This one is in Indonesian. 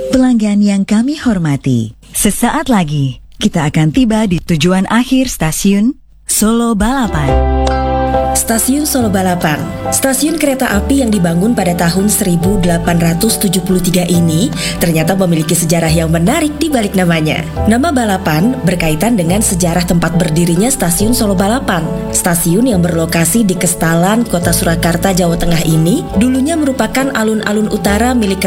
Pelanggan yang kami hormati, sesaat lagi kita akan tiba di tujuan akhir stasiun Solo Balapan. Stasiun Solo Balapan, stasiun kereta api yang dibangun pada tahun 1873 ini ternyata memiliki sejarah yang menarik di balik namanya. Nama Balapan berkaitan dengan sejarah tempat berdirinya stasiun Solo Balapan. Stasiun yang berlokasi di Kestalan, Kota Surakarta, Jawa Tengah ini dulunya merupakan alun-alun utara milik